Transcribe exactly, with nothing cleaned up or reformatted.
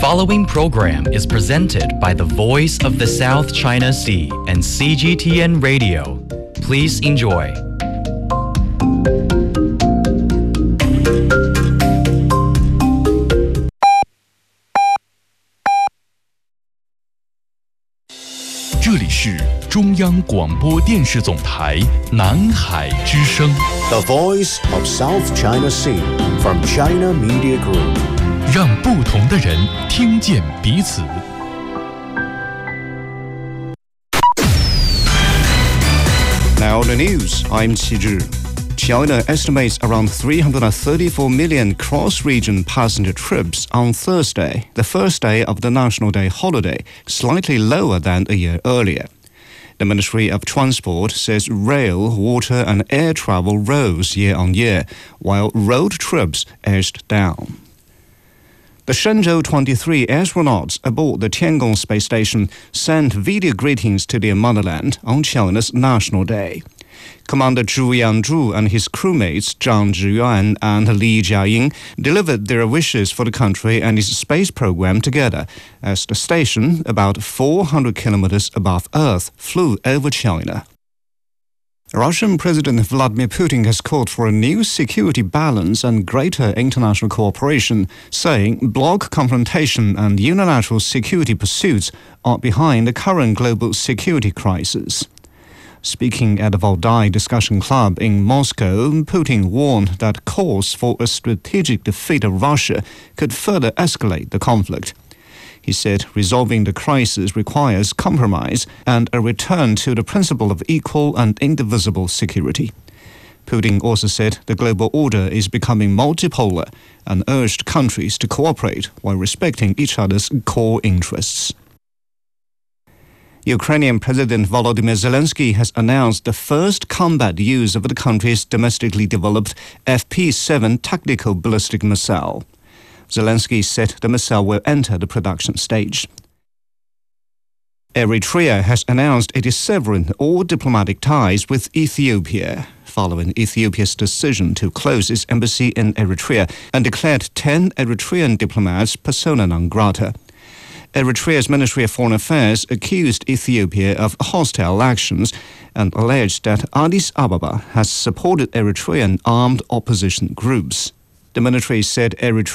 following program is presented by the Voice of the South China Sea and C G T N Radio. Please enjoy. 这里是中央广播电视总台南海之声 The Voice of South China Sea from China Media Group. 让不同的人听见彼此。 Now the news, I'm Qi Zhi. China estimates around three hundred thirty-four million cross-region passenger trips on Thursday, the first day of the National Day holiday, slightly lower than a year earlier. The Ministry of Transport says rail, water and air travel rose year on year, while road trips edged down. The Shenzhou twenty-three astronauts aboard the Tiangong space station sent video greetings to their motherland on China's National Day. Commander Zhu Yangzhu and his crewmates Zhang Zhiyuan and Li Jiaying delivered their wishes for the country and its space program together as the station, about four hundred kilometers above Earth, flew over China. Russian President Vladimir Putin has called for a new security balance and greater international cooperation, saying bloc confrontation and unilateral security pursuits are behind the current global security crisis. Speaking at the Valdai Discussion Club in Moscow, Putin warned that calls for a strategic defeat of Russia could further escalate the conflict. He said resolving the crisis requires compromise and a return to the principle of equal and indivisible security. Putin also said the global order is becoming multipolar and urged countries to cooperate while respecting each other's core interests. Ukrainian President Volodymyr Zelensky has announced the first combat use of the country's domestically developed F P seven tactical ballistic missile. Zelensky said the missile will enter the production stage. Eritrea has announced it is severing all diplomatic ties with Ethiopia, following Ethiopia's decision to close its embassy in Eritrea and declared ten Eritrean diplomats persona non grata. Eritrea's Ministry of Foreign Affairs accused Ethiopia of hostile actions and alleged that Addis Ababa has supported Eritrean armed opposition groups. The military said Eritrea